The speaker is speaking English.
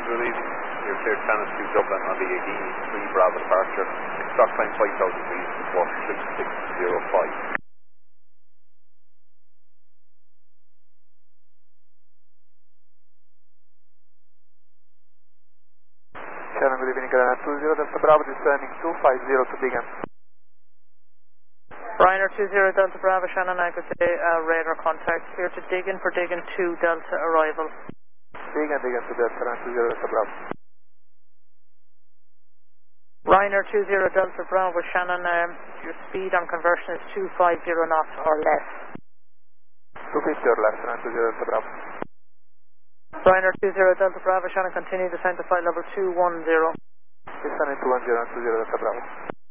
good evening. You're clear to Tannis to Dublin on the 18 3 Bravo departure. Stock time 5,000 feet, report 3605. Shannon, good evening, 20 Delta Bravo, descending 250 to begin. Ryanair 20 Delta Bravo, Shannon, I could say radar contact, clear to Diggin for Diggin 2 Delta arrival. Diggin to Delta, 20 Delta Bravo. Ryanair 20 Delta Bravo, Shannon, your speed on conversion is 250 knots or less. 250 or less, 20 Delta Bravo. Ryanair 20 Delta Bravo, Shannon, continue descent to flight level 210. Descending 210, 20 Delta Bravo.